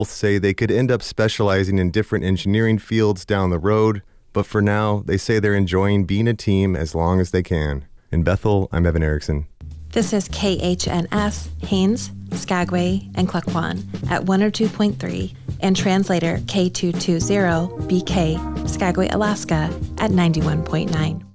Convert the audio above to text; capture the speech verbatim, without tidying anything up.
Both say they could end up specializing in different engineering fields down the road, but for now, they say they're enjoying being a team as long as they can. In Bethel, I'm Evan Erickson. This is K H N S, Haines, Skagway, and Klukwan at one oh two point three, and translator K two two zero, B K, Skagway, Alaska at ninety-one point nine.